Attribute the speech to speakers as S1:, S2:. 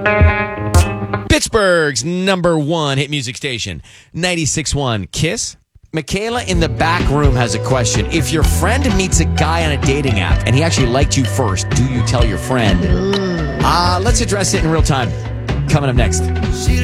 S1: Pittsburgh's number one hit music station, 96.1 KISS. Michaela in the back room has a question. If your friend meets a guy on a dating app and he actually liked you first, do you tell your friend? Let's address it in real time. Coming up next.